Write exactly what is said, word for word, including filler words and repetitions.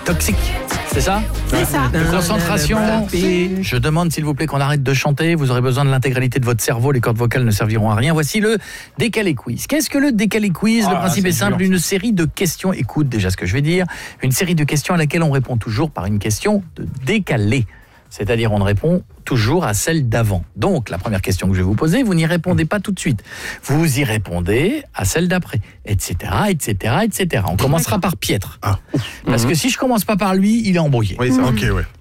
toxique. C'est ça ? C'est ça. De concentration. Je demande s'il vous plaît qu'on arrête de chanter. Vous aurez besoin de l'intégralité de votre cerveau. Les cordes vocales ne serviront à rien. Voici le décalé quiz. Qu'est-ce que le décalé quiz ? Le Ah, principe c'est est simple. dur. Une série de questions. Écoute déjà ce que je vais dire. Une série de questions à laquelle on répond toujours par une question de décalé. C'est-à-dire on répond toujours à celle d'avant. Donc la première question que je vais vous poser, vous n'y répondez pas tout de suite. Vous y répondez à celle d'après, et cetera, et cetera, et cetera. On commencera par Pietre. Ah. Parce que si je commence pas par lui, il est embrouillé. Oui, ça, ok, ouais.